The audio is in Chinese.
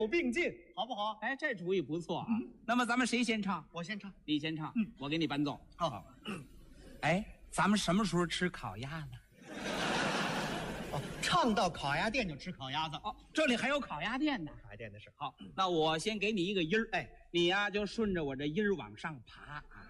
并进，好不好？ 哎，这主意不错啊。那么咱们谁先唱？ 我先唱。 你先唱，我给你伴奏。 好。 哎，咱们什么时候吃烤鸭子？ 唱到烤鸭店就吃烤鸭子。 哦，这里还有烤鸭店呢。 烤鸭店的事。 好，那我先给你一个音儿， 哎， 你呀就顺着我这音儿往上爬啊。